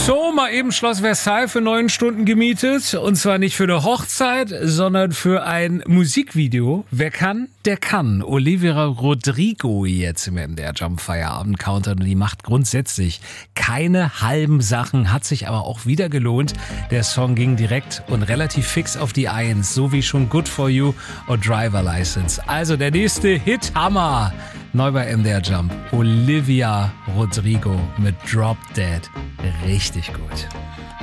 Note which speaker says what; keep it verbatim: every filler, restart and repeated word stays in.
Speaker 1: So, mal eben Schloss Versailles für neun Stunden gemietet. Und zwar nicht für eine Hochzeit, sondern für ein Musikvideo. Wer kann, der kann. Olivia Rodrigo jetzt im M D R Jump Feierabend Counter. Und die macht grundsätzlich keine halben Sachen, hat sich aber auch wieder gelohnt. Der Song ging direkt und relativ fix auf die Eins, so wie schon Good For You und Driver License. Also der nächste Hit-Hammer. Neu bei M D R Jump. Olivia Rodrigo mit Drop Dead. Richtig gut.